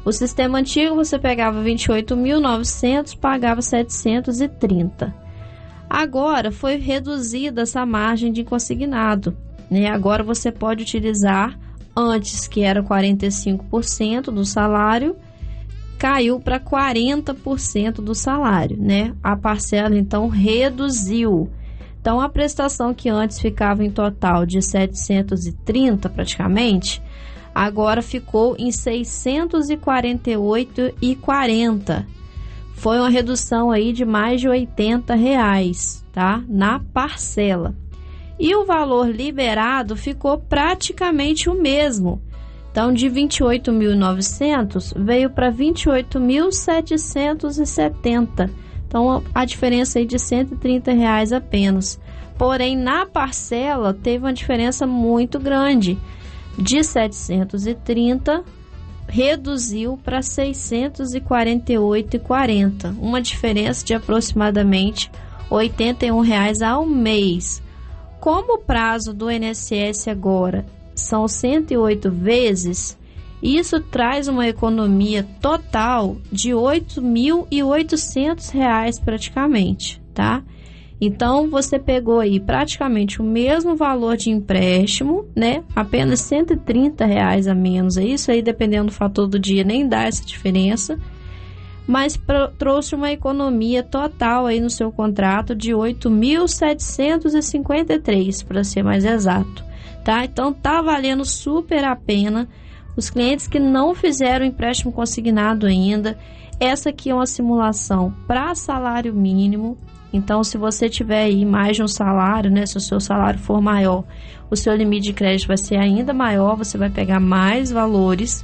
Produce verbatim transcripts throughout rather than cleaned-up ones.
O sistema antigo você pegava vinte e oito mil e novecentos, pagava setecentos e trinta. Agora foi reduzida essa margem de consignado, né? Agora você pode utilizar, antes que era quarenta e cinco por cento do salário, caiu para quarenta por cento do salário, né? A parcela então reduziu. Então a prestação que antes ficava em total de setecentos e trinta praticamente, agora ficou em seiscentos e quarenta e oito reais e quarenta centavos. Foi uma redução aí de mais de oitenta reais, tá? Na parcela. E o valor liberado ficou praticamente o mesmo. Então, de vinte e oito mil e novecentos veio para vinte e oito mil setecentos e setenta. Então, a diferença aí de cento e trinta reais apenas. Porém, na parcela, teve uma diferença muito grande. De setecentos e trinta, reduziu para seiscentos e quarenta e oito reais e quarenta centavos. Uma diferença de aproximadamente oitenta e um reais ao mês. Como o prazo do I N S S agora são cento e oito vezes, isso traz uma economia total de oito mil e oitocentos reais praticamente, tá? Então, você pegou aí praticamente o mesmo valor de empréstimo, né? Apenas cento e trinta reais a menos. É isso aí, dependendo do fator do dia, nem dá essa diferença. Mas pro, trouxe uma economia total aí no seu contrato de oito mil setecentos e cinquenta e três, para ser mais exato, tá? Então, tá valendo super a pena. Os clientes que não fizeram empréstimo consignado ainda, essa aqui é uma simulação para salário mínimo. Então, se você tiver aí mais de um salário, né, se o seu salário for maior, o seu limite de crédito vai ser ainda maior, você vai pegar mais valores.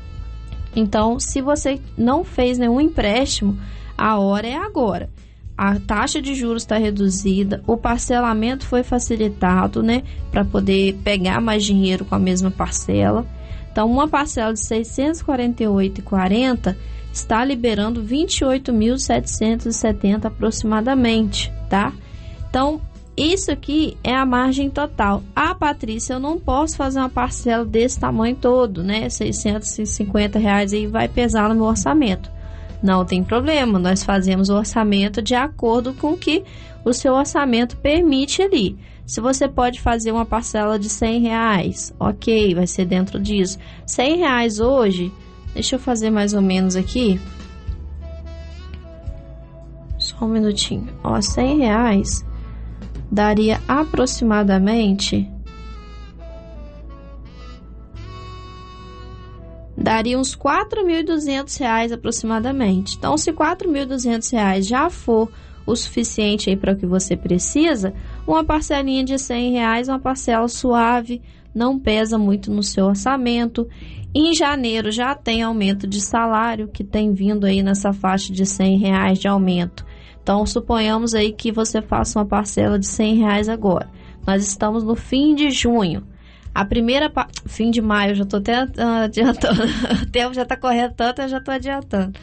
Então, se você não fez nenhum empréstimo, a hora é agora. A taxa de juros está reduzida, o parcelamento foi facilitado, né, para poder pegar mais dinheiro com a mesma parcela. Então, uma parcela de seiscentos e quarenta e oito reais e quarenta centavos está liberando vinte e oito mil setecentos e setenta aproximadamente, tá? Então, isso aqui é a margem total. Ah, Patrícia, eu não posso fazer uma parcela desse tamanho todo, né? seiscentos e cinquenta reais aí vai pesar no meu orçamento. Não tem problema, nós fazemos o orçamento de acordo com o que o seu orçamento permite ali. Se você pode fazer uma parcela de cem reais, ok, vai ser dentro disso. cem reais hoje, deixa eu fazer mais ou menos aqui. Só um minutinho. Ó, cem reais daria aproximadamente... daria uns quatro mil e duzentos reais aproximadamente. Então, se quatro mil e duzentos reais já for o suficiente aí para o que você precisa, uma parcelinha de cem reais, uma parcela suave, não pesa muito no seu orçamento. Em janeiro já tem aumento de salário, que tem vindo aí nessa faixa de cem reais de aumento. Então, suponhamos aí que você faça uma parcela de cem reais agora. Nós estamos no fim de junho. A primeira... Pa... Fim de maio, já estou até uh, adiantando. O tempo já está correndo tanto, eu já estou adiantando.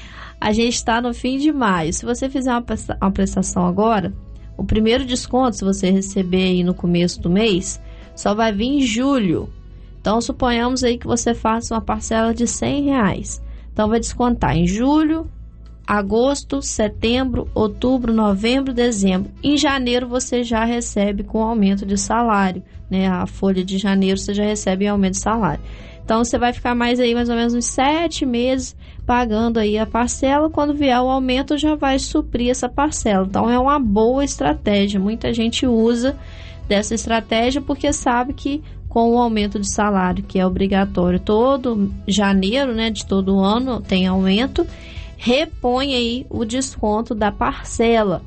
A gente está no fim de maio. Se você fizer uma, presta... uma prestação agora, o primeiro desconto, se você receber aí no começo do mês, só vai vir em julho. Então, suponhamos aí que você faça uma parcela de cem reais. Então, vai descontar em julho, agosto, setembro, outubro, novembro, dezembro. Em janeiro, você já recebe com aumento de salário, né? A folha de janeiro, você já recebe em aumento de salário. Então, você vai ficar mais aí, mais ou menos uns sete meses pagando aí a parcela. Quando vier o aumento, já vai suprir essa parcela. Então, é uma boa estratégia. Muita gente usa dessa estratégia porque sabe que com o aumento de salário, que é obrigatório todo janeiro, né, de todo ano, tem aumento, repõe aí o desconto da parcela.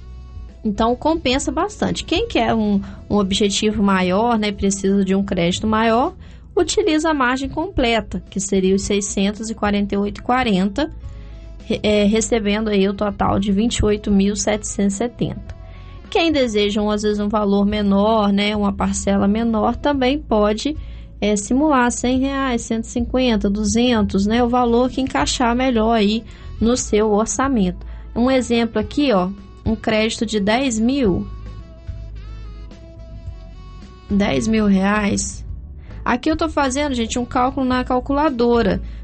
Então, compensa bastante. Quem quer um, um objetivo maior, né, precisa de um crédito maior, utiliza a margem completa, que seria os seiscentos e quarenta e oito reais e quarenta centavos, é, recebendo aí o total de vinte e oito mil setecentos e setenta. Quem deseja, um, às vezes, um valor menor, né, uma parcela menor, também pode é, simular cem reais, cento e cinquenta, duzentos, né, o valor que encaixar melhor aí no seu orçamento. Um exemplo aqui, ó, um crédito de dez mil, dez mil reais. Aqui eu tô fazendo, gente, um cálculo na calculadora.